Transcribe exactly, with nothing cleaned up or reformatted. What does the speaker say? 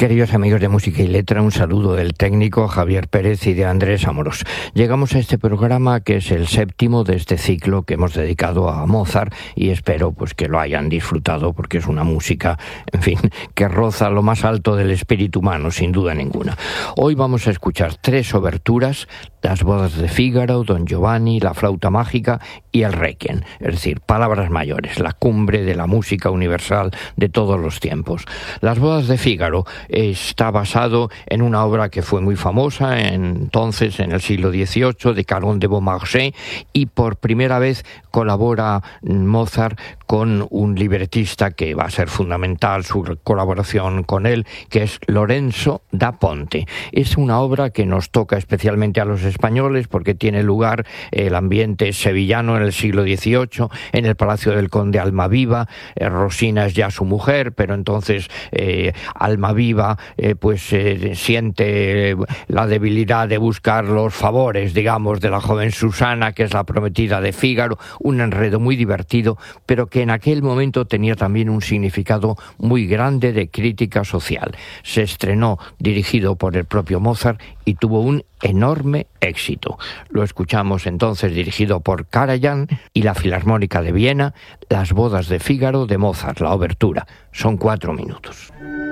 Queridos amigos de Música y Letra, un saludo del técnico Javier Pérez y de Andrés Amorós. Llegamos a este programa que es el séptimo de este ciclo que hemos dedicado a Mozart y espero pues que lo hayan disfrutado porque es una música, en fin, que roza lo más alto del espíritu humano, sin duda ninguna. Hoy vamos a escuchar tres oberturas: Las bodas de Fígaro, Don Giovanni, La flauta mágica y el Requiem, es decir, palabras mayores, la cumbre de la música universal de todos los tiempos. Las bodas de Fígaro está basado en una obra que fue muy famosa entonces, en el siglo dieciocho, de Caron de Beaumarchais, y por primera vez colabora Mozart con un libretista que va a ser fundamental su colaboración con él, que es Lorenzo da Ponte. Es una obra que nos toca especialmente a los españoles porque tiene lugar el ambiente sevillano en el siglo dieciocho, en el Palacio del Conde Almaviva. eh, Rosina es ya su mujer, pero entonces eh, Almaviva eh, pues eh, siente la debilidad de buscar los favores, digamos, de la joven Susana, que es la prometida de Fígaro, un enredo muy divertido, pero que en aquel momento tenía también un significado muy grande de crítica social. Se estrenó dirigido por el propio Mozart y tuvo un enorme éxito. Lo escuchamos entonces dirigido por Karajan y la Filarmónica de Viena, Las bodas de Fígaro de Mozart, la obertura. Son cuatro minutos.